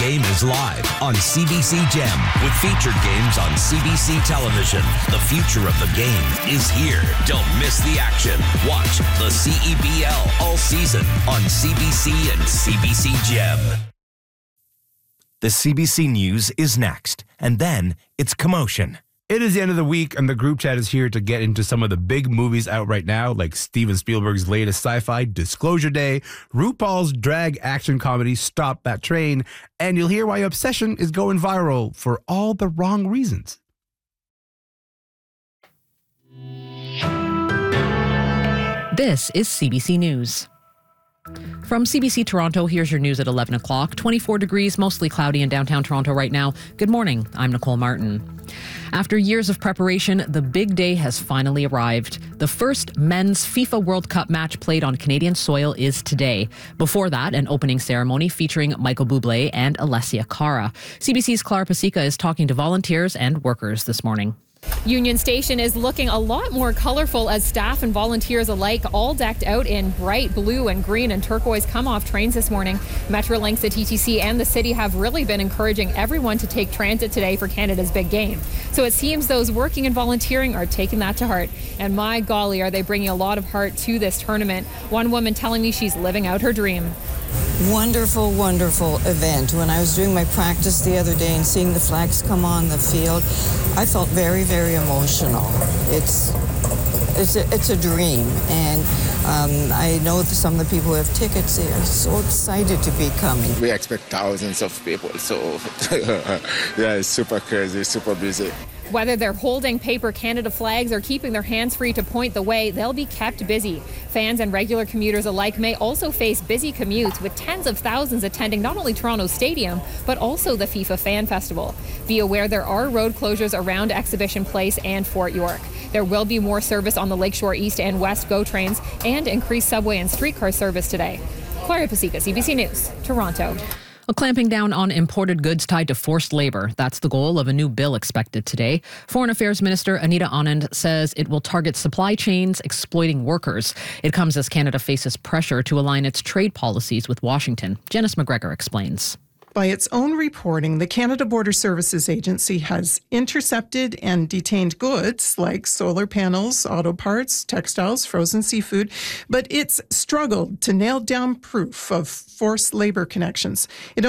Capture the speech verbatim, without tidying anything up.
game is live on C B C Gem with featured games on C B C television. The future of the game is here. Don't miss the action. Watch the C E B L all season on C B C and C B C Gem. The C B C News is next, and then it's Commotion. It is the end of the week, and the group chat is here to get into some of the big movies out right now, like Steven Spielberg's latest sci-fi, Disclosure Day, RuPaul's drag action comedy, Stop That Train, and you'll hear why Obsession is going viral for all the wrong reasons. This is C B C News. From C B C Toronto, here's your news at eleven o'clock. twenty-four degrees, mostly cloudy in downtown Toronto right now. Good morning. I'm Nicole Martin. After years of preparation, the big day has finally arrived. The first men's FIFA World Cup match played on Canadian soil is today. Before that, an opening ceremony featuring Michael Bublé and Alessia Cara. C B C's Clara Pasica is talking to volunteers and workers this morning. Union Station is looking a lot more colorful as staff and volunteers alike all decked out in bright blue and green and turquoise come off trains this morning. Metrolinx, the T T C and the city have really been encouraging everyone to take transit today for Canada's big game. So it seems those working and volunteering are taking that to heart. And my golly, are they bringing a lot of heart to this tournament. One woman telling me she's living out her dream. Wonderful, wonderful event. When I was doing my practice the other day and seeing the flags come on the field, I felt very, very emotional. It's it's a, it's a dream, and um, I know that some of the people who have tickets, they are so excited to be coming. We expect thousands of people, so yeah, it's super crazy, super busy. Whether they're holding paper Canada flags or keeping their hands free to point the way, they'll be kept busy. Fans and regular commuters alike may also face busy commutes, with tens of thousands attending not only Toronto Stadium, but also the FIFA Fan Festival. Be aware there are road closures around Exhibition Place and Fort York. There will be more service on the Lakeshore East and West GO trains and increased subway and streetcar service today. Clara Pasica, C B C News, Toronto. Well, clamping down on imported goods tied to forced labor. That's the goal of a new bill expected today. Foreign Affairs Minister Anita Anand says it will target supply chains exploiting workers. It comes as Canada faces pressure to align its trade policies with Washington. Janice McGregor explains. By its own reporting, the Canada Border Services Agency has intercepted and detained goods like solar panels, auto parts, textiles, frozen seafood, but it's struggled to nail down proof of forced labor connections. It